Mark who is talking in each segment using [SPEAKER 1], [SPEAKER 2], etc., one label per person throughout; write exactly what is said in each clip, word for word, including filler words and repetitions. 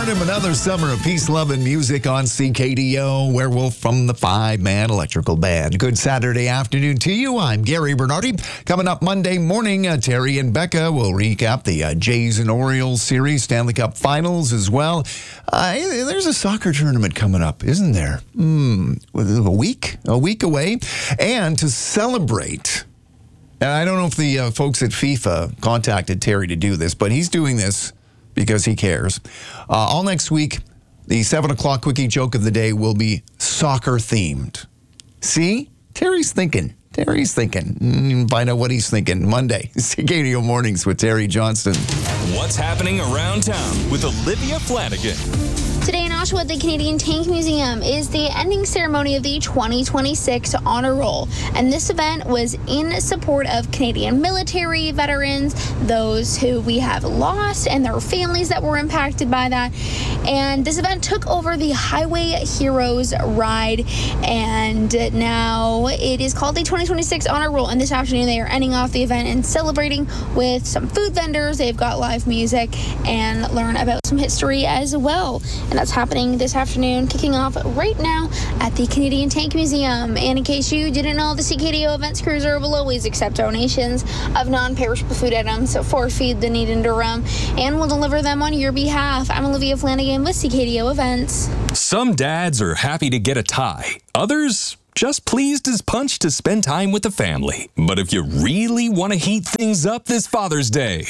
[SPEAKER 1] Part of another summer of peace, love, and music on C K D O, Werewolf from the Five-Man Electrical Band. Good Saturday afternoon to you. I'm Gary Bernardi. Coming up Monday morning, uh, Terry and Becca will recap the uh, Jays and Orioles series, Stanley Cup Finals as well. Uh, there's a soccer tournament coming up, isn't there? Mm, a week, a week away. And to celebrate, and I don't know if the uh, folks at FIFA contacted Terry to do this, but he's doing this because he cares. Uh, all next week, the seven o'clock quickie joke of the day will be soccer-themed. See? Terry's thinking. Terry's thinking. Mm, find out what he's thinking Monday. C K D O Mornings with Terry Johnston.
[SPEAKER 2] What's happening around town with Olivia Flanagan?
[SPEAKER 3] Today in Oshawa at the Canadian Tank Museum is the ending ceremony of the twenty twenty-six Honor Roll. And this event was in support of Canadian military veterans, those who we have lost, and their families that were impacted by that. And this event took over the Highway Heroes ride, and now it is called the twenty twenty-six Honor Roll. And this afternoon they are ending off the event and celebrating with some food vendors. They've got live music and learn about some history as well. And that's happening this afternoon, kicking off right now at the Canadian Tank Museum. And in case you didn't know, the C K D O Events Cruiser will always accept donations of non-perishable food items for Feed the Need in Durham, and will deliver them on your behalf. I'm Olivia Flanagan with C K D O Events.
[SPEAKER 2] Some dads are happy to get a tie. Others just pleased as punch to spend time with the family. But if you really want to heat things up this Father's Day,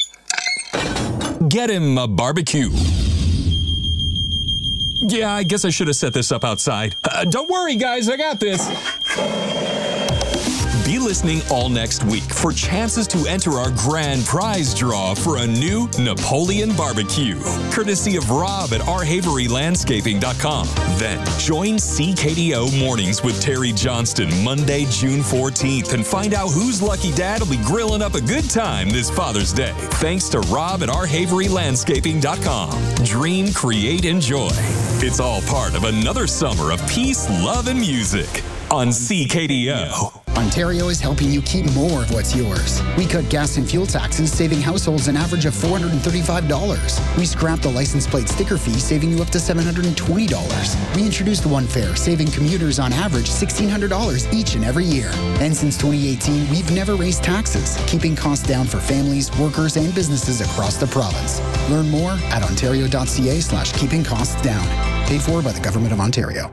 [SPEAKER 2] get him a barbecue. Yeah, I guess I should have set this up outside. Uh, don't worry, guys, I got this. Be listening all next week for chances to enter our grand prize draw for a new Napoleon barbecue, courtesy of Rob at our havery landscaping dot com. Then join C K D O Mornings with Terry Johnston Monday, June fourteenth, and find out whose lucky dad will be grilling up a good time this Father's Day. Thanks to Rob at our havery landscaping dot com. Dream, create, enjoy. It's all part of another summer of peace, love, and music on C K D O.
[SPEAKER 4] Ontario is helping you keep more of what's yours. We cut gas and fuel taxes, saving households an average of four hundred thirty-five dollars. We scrapped the license plate sticker fee, saving you up to seven hundred twenty dollars. We introduced One Fare, saving commuters on average one thousand six hundred dollars each and every year. And since twenty eighteen, we've never raised taxes, keeping costs down for families, workers, and businesses across the province. Learn more at ontario.ca slash keeping costs down. Paid for by the Government of Ontario.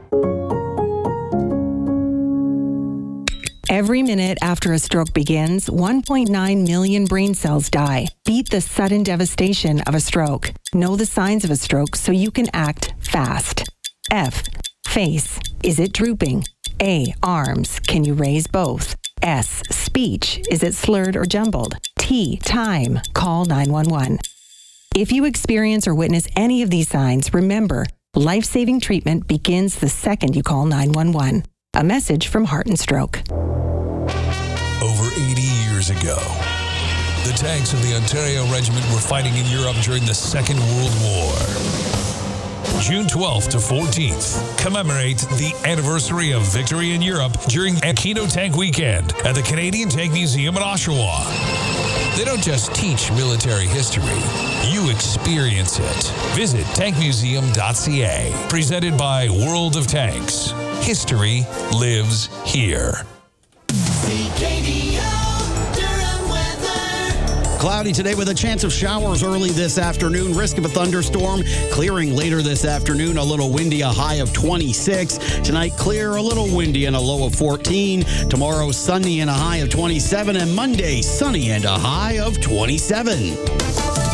[SPEAKER 5] Every minute after a stroke begins, one point nine million brain cells die. Beat the sudden devastation of a stroke. Know the signs of a stroke so you can act fast. F. Face. Is it drooping? A. Arms. Can you raise both? S. Speech. Is it slurred or jumbled? T. Time. Call nine one one. If you experience or witness any of these signs, remember, life-saving treatment begins the second you call nine one one. A message from Heart and Stroke.
[SPEAKER 6] Over eighty years ago, the tanks of the Ontario Regiment were fighting in Europe during the Second World War. June twelfth to fourteenth, commemorate the anniversary of victory in Europe during Aquino Tank Weekend at the Canadian Tank Museum in Oshawa. They don't just teach military history, you experience it. Visit tank museum dot c a. Presented by World of Tanks. History lives here.
[SPEAKER 7] C K D O Durham weather.
[SPEAKER 8] Cloudy today with a chance of showers early this afternoon. Risk of a thunderstorm. Clearing later this afternoon. A little windy, a high of twenty-six. Tonight, clear, a little windy, and a low of fourteen. Tomorrow, sunny and a high of twenty-seven. And Monday, sunny and a high of twenty-seven.